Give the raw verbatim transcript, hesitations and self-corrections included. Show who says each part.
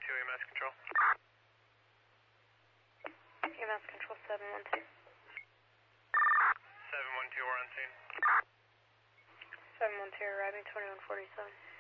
Speaker 1: two, E M S control.
Speaker 2: E M S control seven one two.
Speaker 1: seven one two, we're on scene.
Speaker 2: seven one two arriving twenty-one forty-seven.